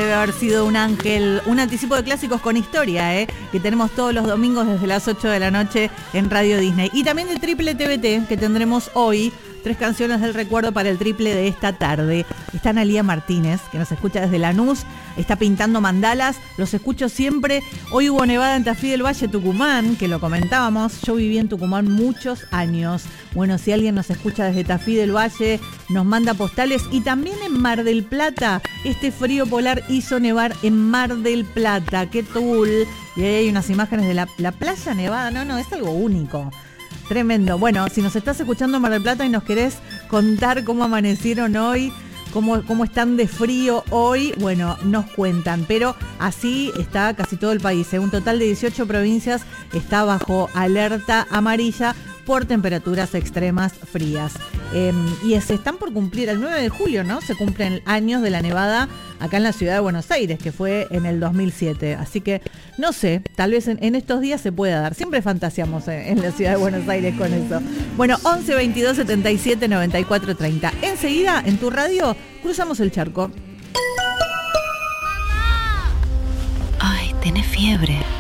debe haber sido un ángel, un anticipo de clásicos con historia, que tenemos todos los domingos desde las 8 de la noche en Radio Disney. Y también de Triple TBT, que tendremos hoy 3 canciones del recuerdo para el triple de esta tarde. Está Analía Martínez, que nos escucha desde Lanús, está pintando mandalas, los escucho siempre. Hoy hubo nevada en Tafí del Valle, Tucumán, que lo comentábamos. Yo viví en Tucumán muchos años. Bueno, si alguien nos escucha desde Tafí del Valle, nos manda postales. Y también en Mar del Plata, este frío polar hizo nevar en Mar del Plata. ¡Qué tul! Y ahí hay unas imágenes de la playa nevada. No, es algo único. Tremendo. Bueno, si nos estás escuchando en Mar del Plata y nos querés contar cómo amanecieron hoy, cómo están de frío hoy, bueno, nos cuentan. Pero así está casi todo el país. Un total de 18 provincias está bajo alerta amarilla por temperaturas extremas frías. Y se están por cumplir el 9 de julio, ¿no? Se cumplen años de la nevada acá en la ciudad de Buenos Aires, que fue en el 2007. Así que, no sé, tal vez en estos días se pueda dar. Siempre fantaseamos en la ciudad de Buenos Aires con eso. Bueno, 11 22 77 94 30. Enseguida, en tu radio, cruzamos el charco. Ay, tenés fiebre.